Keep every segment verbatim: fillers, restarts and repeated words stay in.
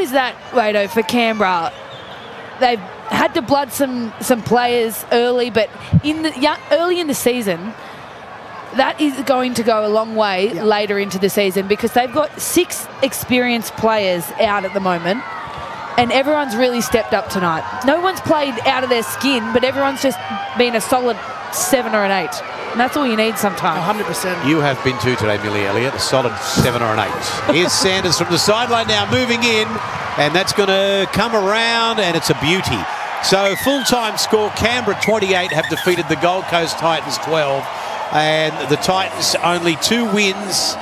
is that, Wado, for Canberra? They've had to blood some some players early, but in the yeah, early in the season, that is going to go a long way yeah. later into the season, because they've got six experienced players out at the moment, and everyone's really stepped up tonight. No one's played out of their skin, but everyone's just been a solid seven or an eight. And that's all you need sometimes. one hundred percent. You have been too today, Millie Elliott, a solid seven or an eight. Here's Sanders from the sideline now, moving in, and that's going to come around, and it's a beauty. So full-time score, Canberra twenty-eight have defeated the Gold Coast Titans twelve, and the Titans only two wins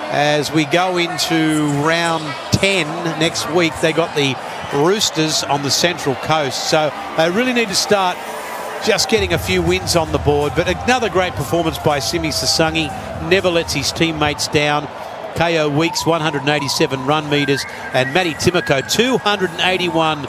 as we go into round ten next week. They got the Roosters on the Central Coast, so they really need to start just getting a few wins on the board. But another great performance by Simi Sasungi. Never lets his teammates down. K O Weeks, one hundred eighty-seven run meters, and Matty Timoko, two hundred eighty-one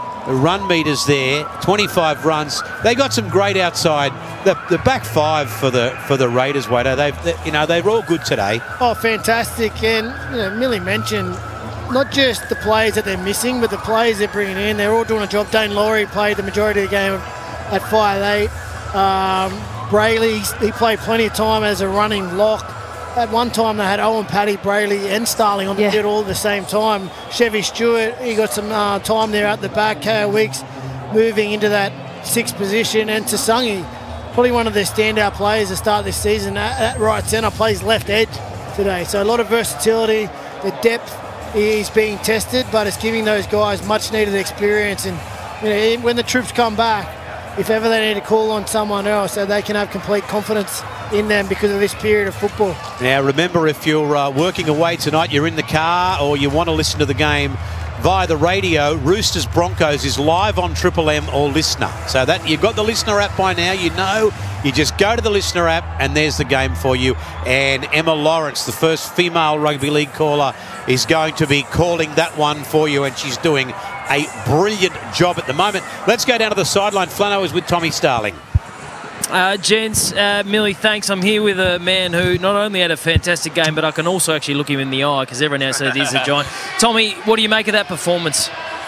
run meters there, twenty-five runs. They got some great outside. The, the back five for the for the Raiders, Wado, they've they, you know they were all good today. Oh, fantastic! And you know, Millie mentioned not just the players that they're missing, but the players they're bringing in. They're all doing a job. Dane Laurie played the majority of the game at five eight. Um, Brayley, he played plenty of time as a running lock. At one time they had Owen, Paddy, Brayley and Starling on the yeah. field all at the same time. Chevy Stewart, he got some uh, time there at the back. K O Weeks moving into that sixth position, and Sasungi, probably one of their standout players to start this season at, at right centre, plays left edge today. So a lot of versatility. The depth is being tested, but it's giving those guys much needed experience. And you know, when the troops come back, if ever they need to call on someone else, so they can have complete confidence in them because of this period of football. Now remember, if you're uh, working away tonight, you're in the car, or you want to listen to the game via the radio, Roosters Broncos is live on Triple M or Listener. So that you've got the Listener app by now, you know, you just go to the Listener app and there's the game for you. And Emma Lawrence, the first female rugby league caller, is going to be calling that one for you, and she's doing a brilliant job at the moment. Let's go down to the sideline. Flano is with Tommy Starling. Uh, gents, uh, Millie, thanks. I'm here with a man who not only had a fantastic game, but I can also actually look him in the eye, because everyone else said he's a giant. Tommy, what do you make of that performance?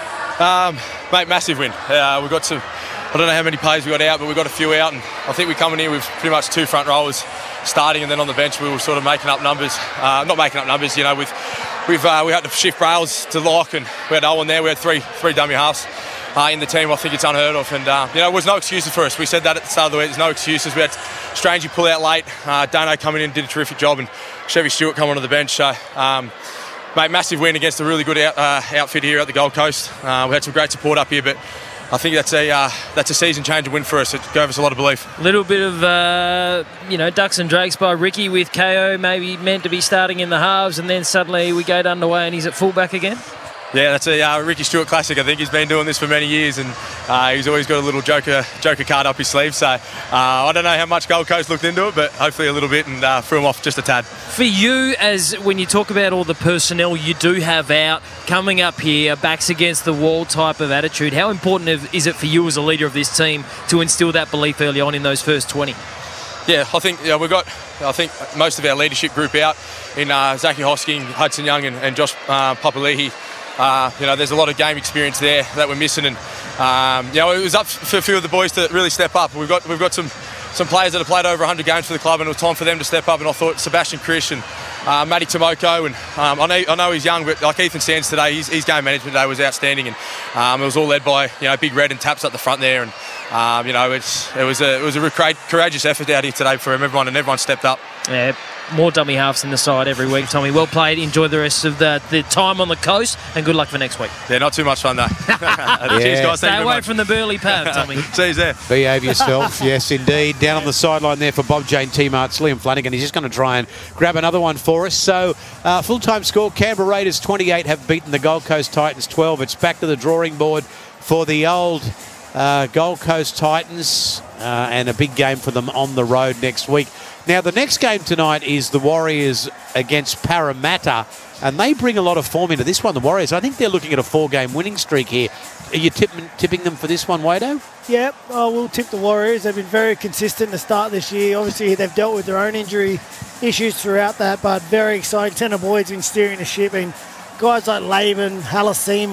Um, mate, massive win. Uh, we've got some, I don't know how many players we got out, but we got a few out, and I think we're coming here with pretty much two front rowers starting, and then on the bench we were sort of making up numbers. Uh, not making up numbers, you know, with we've uh, we had to shift Brails to lock, and we had Owen there. We had three three dummy halves uh, in the team. I think it's unheard of, and uh, you know, there was no excuses for us. We said that at the start of the week. There's no excuses. We had Strangey pull out late. Uh, Dano coming in did a terrific job, and Chevy Stewart coming onto the bench. So, um, mate, massive win against a really good out, uh, outfit here at the Gold Coast. Uh, we had some great support up here, but I think that's a uh, that's a season-changing win for us. It gave us a lot of belief. A little bit of, uh, you know, ducks and drakes by Ricky, with K O maybe meant to be starting in the halves, and then suddenly we go underway and he's at fullback again. Yeah, that's a uh, Ricky Stewart classic. I think he's been doing this for many years, and uh, he's always got a little joker joker card up his sleeve. So uh, I don't know how much Gold Coast looked into it, but hopefully a little bit, and uh, threw him off just a tad. For you, as when you talk about all the personnel you do have out, coming up here, backs against the wall type of attitude, how important is it for you as a leader of this team to instill that belief early on in those first twenty? Yeah, I think you know, we've got, I think most of our leadership group out in uh, Zachy Hosking, Hudson Young, and, and Josh uh, Papali'i. Uh, you know, there's a lot of game experience there that we're missing, and um, you know, it was up for a few of the boys to really step up. We've got we've got some some players that have played over one hundred games for the club, and it was time for them to step up. And I thought Sebastian Krish and uh, Matty Timoko, and um, I know I know he's young, but like Ethan Sands today, his, his game management today was outstanding, and um, it was all led by you know Big Red and Taps up the front there, and um, you know it's it was a it was a courageous effort out here today for everyone, and everyone stepped up. Yeah, more dummy halves in the side every week, Tommy. Well played. Enjoy the rest of the, the time on the coast, and good luck for next week. Yeah, not too much fun though. Yeah. Cheers, guys. Stay away much. from the Burley Pav, Tommy. See you there. Behave yourself. Yes, indeed. Down on the sideline there for Bob Jane T-Mart's Liam Flanagan. He's just going to try and grab another one for us. So, uh, full-time score, Canberra Raiders twenty-eight have beaten the Gold Coast Titans twelve. It's back to the drawing board for the old uh, Gold Coast Titans, uh, and a big game for them on the road next week. Now, the next game tonight is the Warriors against Parramatta, and they bring a lot of form into this one, the Warriors. I think they're looking at a four-game winning streak here. Are you tipping, tipping them for this one, Wado? Yep, I will tip the Warriors. They've been very consistent to start this year. Obviously, they've dealt with their own injury issues throughout that, but very exciting. Tanner Boyd's been steering the ship, and guys like Laban, Halasima,